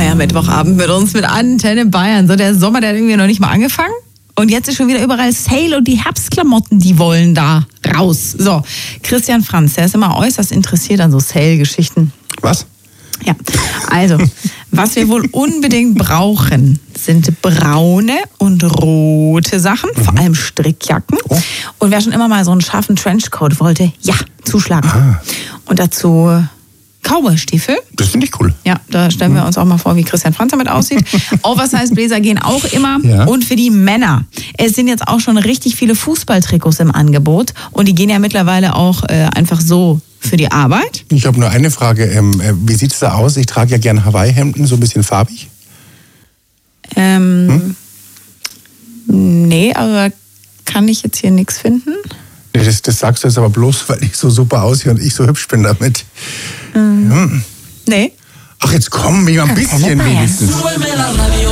Mittwochabend mit uns, mit Antenne Bayern. So, der Sommer, der hat irgendwie noch nicht mal angefangen. Und jetzt ist schon wieder überall Sale und die Herbstklamotten, die wollen da raus. So, Christian Franz, der ist immer äußerst interessiert an so Sale-Geschichten. Was? Ja, also, was wir wohl unbedingt brauchen, sind braune und rote Sachen, vor allem Strickjacken. Oh. Und wer schon immer mal so einen scharfen Trenchcoat wollte, ja, zuschlagen. Ah. Und dazu Cowboystiefel. Das finde ich cool. Ja, da stellen wir uns auch mal vor, wie Christian Franz damit aussieht. Oversize-Bläser gehen auch immer. Ja. Und für die Männer. Es sind jetzt auch schon richtig viele Fußballtrikots im Angebot. Und die gehen ja mittlerweile auch einfach so für die Arbeit. Ich habe nur eine Frage. Wie sieht es da aus? Ich trage ja gerne Hawaii-Hemden, so ein bisschen farbig. Nee, aber kann ich jetzt hier nichts finden? Nee, das sagst du jetzt aber bloß, weil ich so super aussehe und ich so hübsch bin damit. Nee. Ach, jetzt komm, mir ein bisschen wenigstens.